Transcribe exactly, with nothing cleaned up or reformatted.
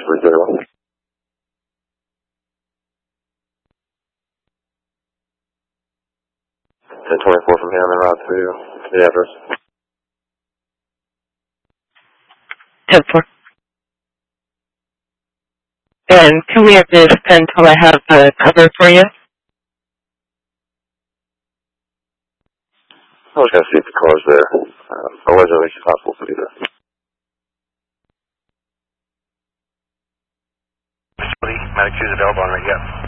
three zero one. ten twenty-four from here on the route to the address. ten four. And can we have this until I have the cover for you? I was going to see if the car's there. Um, otherwise, it makes it possible to do that. Medic two is available on right yet.